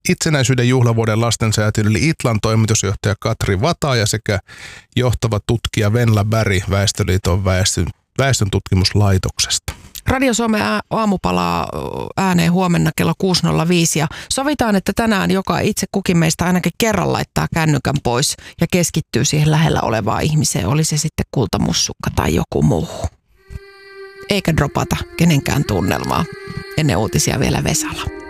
itsenäisyyden juhlavuoden lastensäätiön eli Itlan toimitusjohtaja Katri Vataja sekä johtava tutkija Venla Berg Väestöliiton väestön tutkimuslaitoksesta. Radio Suomen aamu palaa ääneen huomenna kello 6.05 ja sovitaan, että tänään joka itse kukin meistä ainakin kerran laittaa kännykän pois ja keskittyy siihen lähellä olevaan ihmiseen, oli se sitten kultamussukka tai joku muu. Eikä dropata kenenkään tunnelmaa. Ennen uutisia vielä Vesala.